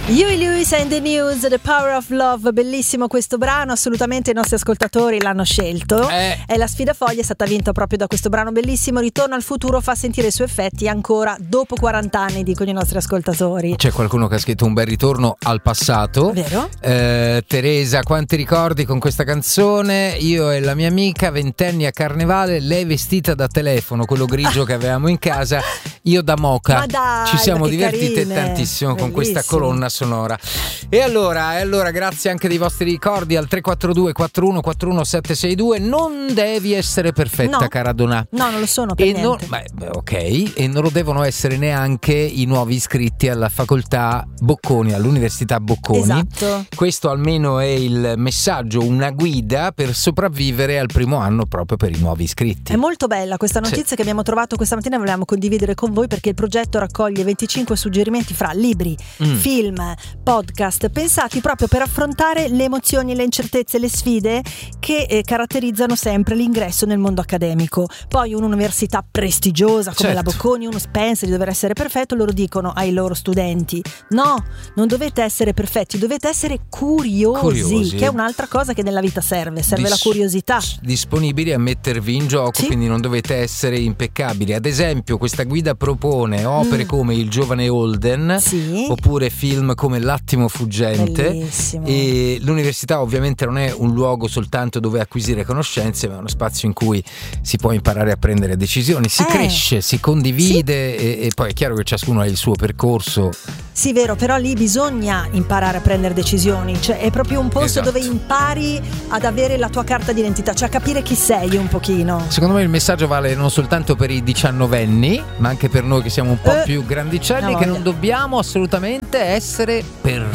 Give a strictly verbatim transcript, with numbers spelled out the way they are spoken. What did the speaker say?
Huey Lewis and the News, The Power of Love, bellissimo questo brano, assolutamente i nostri ascoltatori l'hanno scelto. Eh. E la sfida foglia è stata vinta proprio da questo brano bellissimo. Ritorno al futuro fa sentire i suoi effetti ancora dopo quaranta anni, dicono i nostri ascoltatori. C'è qualcuno che ha scritto un bel ritorno al passato. Vero? Eh, Teresa, quanti ricordi con questa canzone? Io e la mia amica, ventenni a Carnevale, lei vestita da telefono, quello grigio che avevamo in casa, io da moca. Ma dai, ci siamo ma che divertite carine. tantissimo con questa Bellissimo. colonna sonora. E allora, e allora grazie anche dei vostri ricordi al tre quattro due quattro uno quattro uno sette sei due. Non devi essere perfetta, No. cara Donà. No, non lo sono per E niente. non, beh, beh, ok, e non lo devono essere neanche i nuovi iscritti alla facoltà Bocconi, all'Università Bocconi. Esatto. Questo almeno è il messaggio, una guida per sopravvivere al primo anno proprio per i nuovi iscritti. È molto bella questa notizia Sì. che abbiamo trovato questa mattina e volevamo condividere con voi, perché il progetto raccoglie venticinque suggerimenti fra libri, Mm. film, podcast, pensati proprio per affrontare le emozioni, le incertezze, le sfide che eh, caratterizzano sempre l'ingresso nel mondo accademico. Poi un'università prestigiosa come Certo. la Bocconi, uno pensa di dover essere perfetto, loro dicono ai loro studenti: no, non dovete essere perfetti, dovete essere curiosi, Curiosi. che è un'altra cosa che nella vita serve, serve Dis- la curiosità. Disponibili a mettervi in gioco, Sì. quindi non dovete essere impeccabili. Ad esempio, questa guida propone opere Mm. come Il giovane Holden, Sì. oppure film come L'attimo fuggente. Bellissimo. E l'università ovviamente non è un luogo soltanto dove acquisire conoscenze, ma è uno spazio in cui si può imparare a prendere decisioni, si Eh. cresce, si condivide e, e poi è chiaro che ciascuno ha il suo percorso. Sì, vero, però lì bisogna imparare a prendere decisioni, cioè è proprio un posto Esatto. dove impari ad avere la tua carta d'identità, cioè a capire chi sei un pochino. Secondo me il messaggio vale non soltanto per i diciannovenni, ma anche per noi che siamo un po' Eh, più grandicelli, una che voglia. non dobbiamo assolutamente essere perfetti.